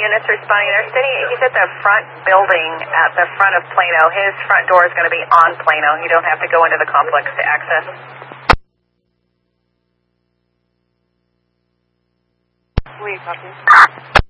units responding. They're sitting, he's at the front building at the front of Plano. His front door is going to be on Plano. You don't have to go into the complex to access. We copy.